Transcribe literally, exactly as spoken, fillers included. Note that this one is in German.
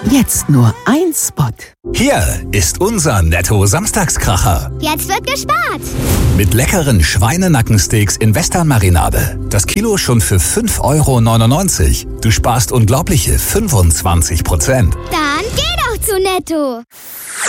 Jetzt nur ein Spot. Hier ist unser Netto-Samstagskracher. Jetzt wird gespart. Mit leckeren Schweinenackensteaks in Western-Marinade. Das Kilo schon für fünf Euro neunundneunzig. Du sparst unglaubliche fünfundzwanzig Prozent. Dann geh doch zu Netto.